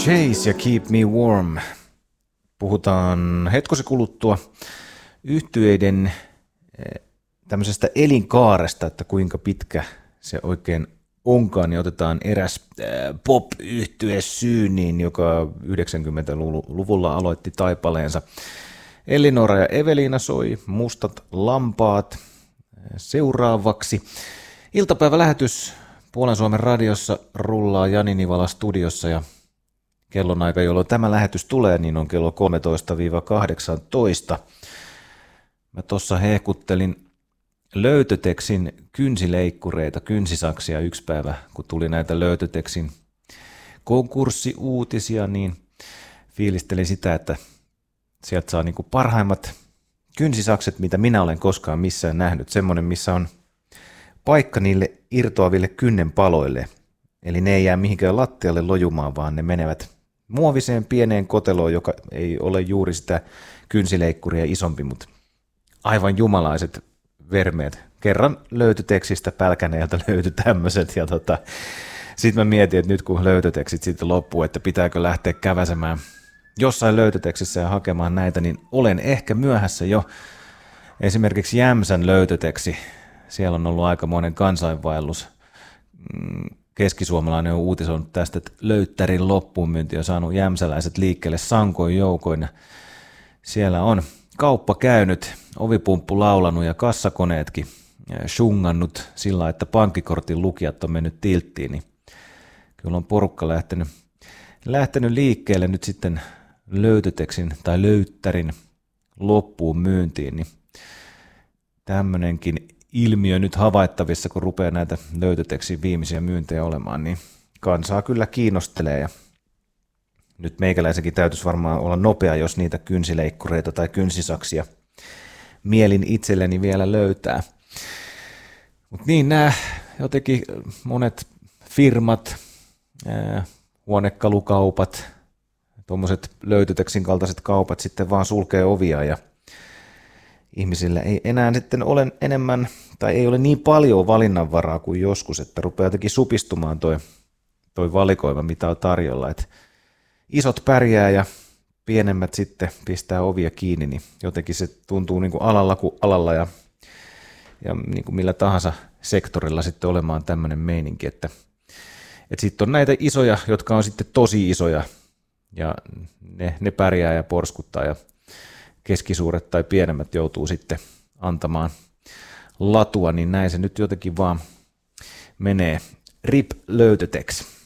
Chase ja Keep Me Warm. Puhutaan hetkosen kuluttua yhtyeiden tämmöisestä elinkaaresta, että kuinka pitkä se oikein onkaan, niin otetaan eräs pop-yhtye Syyniin, joka 90-luvulla aloitti taipaleensa. Elinora ja Eveliina soi Mustat lampaat seuraavaksi. Iltapäivälähetys Puolen Suomen radiossa rullaa Jani Nivala studiossa ja kellonaika, jolloin tämä lähetys tulee, niin on kello 13-18. Mä tuossa hehkuttelin Löytöteksin kynsileikkureita, kynsisaksia yksi päivä, kun tuli näitä Löytöteksin konkurssiuutisia, niin fiilistelin sitä, että sieltä saa niinku parhaimmat kynsisakset, mitä minä olen koskaan missään nähnyt. Semmoinen, missä on paikka niille irtoaville kynnenpaloille. Eli ne ei jää mihinkään lattialle lojumaan, vaan ne menevät muoviseen pieneen koteloon, joka ei ole juuri sitä kynsileikkuria isompi, mutta aivan jumalaiset vermeet. Kerran Löytöteksistä Pälkäneeltä löytyi tämmöiset. Ja sitten mä mietin, että nyt kun Löytöteksit sitten loppuu, että pitääkö lähteä käväsemään jossain Löytöteksissä ja hakemaan näitä, niin olen ehkä myöhässä jo. Esimerkiksi Jämsän Löytöteksi, siellä on ollut aikamoinen kansainvaellus. Keskisuomalainen on uutisoinut tästä, että löyttärin loppuunmyynti on saanut jämsäläiset liikkeelle sankoin joukoin. Siellä on kauppa käynyt, ovipumppu laulanut ja kassakoneetkin shungannut sillä, että pankkikortin lukijat on mennyt tilttiin. Niin kyllä on porukka lähtenyt liikkeelle nyt sitten Löytöteksin tai löyttärin loppuun myyntiin. Niin tämmöinenkin ilmiö nyt havaittavissa, kun rupeaa näitä Löytöteksin viimeisiä myyntejä olemaan, niin kansaa kyllä kiinnostelee. Ja nyt meikäläisenkin täytyisi varmaan olla nopea, jos niitä kynsileikkureita tai kynsisaksia mielin itselleni vielä löytää. Mutta niin nämä jotenkin monet firmat, huonekalukaupat, tuommoiset Löytöteksin kaltaiset kaupat sitten vaan sulkee ovia ja ihmisillä ei enää sitten ole enemmän tai ei ole niin paljon valinnanvaraa kuin joskus, että rupeaa jotenkin supistumaan toi valikoima, mitä on tarjolla. Et isot pärjää ja pienemmät sitten pistää ovia kiinni, niin jotenkin se tuntuu niin kuin alalla kuin alalla ja niin kuin millä tahansa sektorilla sitten olemaan tämmöinen meininki, että sitten on näitä isoja, jotka on sitten tosi isoja ja ne pärjää ja porskuttaa ja keskisuuret tai pienemmät joutuu sitten antamaan latua, niin näin se nyt jotenkin vaan menee. RIP Löytöteksi.